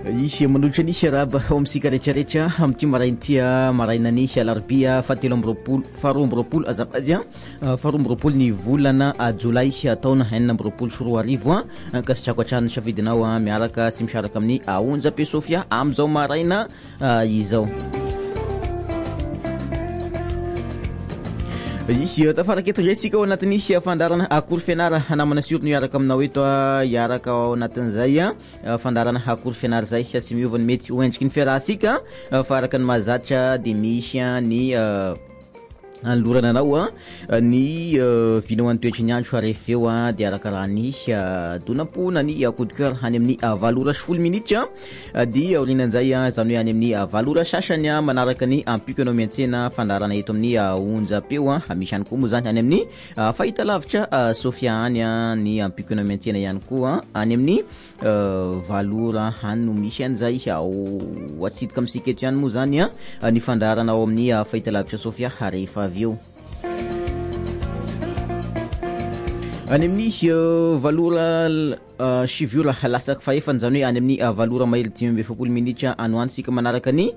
Isy manolotra ny araba ao amintsika rehetrarehetra amin'ity marain'ity maraina ny alarobia faharoa amby roapolo azafady faharoa amby roapolo ny volana jolay taona 2024 kasitrako hatrany safidinao miaraka sy misaraka amin'ny Onjam-Pe Sofia amin'izao maraina izao. Izy tafaraketo resika ao anatin'ny fandarana akory fianara namana siorony iaraka aminao eto iaraka ao anatin'izay fandarana akory fianara zay sy miovany mety hoendriky ny fiarahasika fa araka ny mahazatra de misy ny anlorana anao ny vinahoan'ny toetry ny andro arefeo de arakaraha ny donam-pona ny coup de cœur any amin'ny 7:10 minitra de aorinan'izay zany hoe any amin'ny 7 sasany manaraka ny ampiko anao miantsena fandarana eto amin'ny Onjam-Peo misy any koa moa zany any amin'ny fahitalavitra Sofia any ny ampiko anao miantsena ihany koa any amin'ny 7 any no misy an'izay atsidika amintsika eto ihany moa zany ny fandarana ao amin'ny fahitalavitra Sofia rehefa aveo any amin'ny 7:07 lasaka fahefany zany hoe any amin'ny 7:20 minitra anoany sika manaraka ny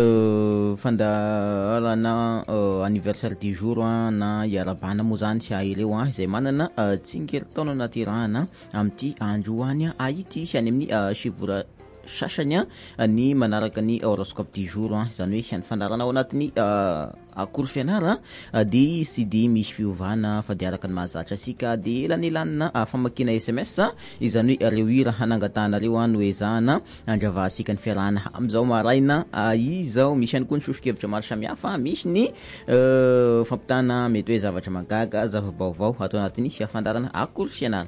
fandarana anniversaire du jour na iarabana moa zany ireo izay manana tsingeritaona naterahana amin'ity andro any ity any amin'ny sivora sasany ny manaraka ny horoscope du jour zany hoe ny fandarana ao anatin'ny akory fianara de sy de misy fiovana fa de araka ny mahazatra asika de elanelanina famakina SMS izany hoe reo hira hanangatanareo no ezahana andravahasika ny fiarahana amin'izao maraina izao misy ihany koa ny sosokevitra maro samihafa misy ny fampitana mety hoe zavatra magaga zava-baovao atao anatin'ny fandarana akory fianara.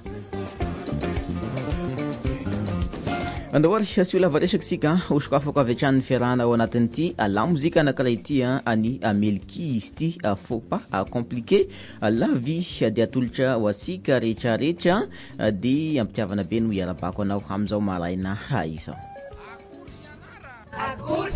Andawary si lavaresaky sika osokafako avy hatrany fiarahana ao anatin'ity la mozika anankiray ity any Melky izy ity faut pas compliquer la vie de atolotra ho asika rehetrarehetra de ampitiavana be no iarabako anao amin'izao maraina izao.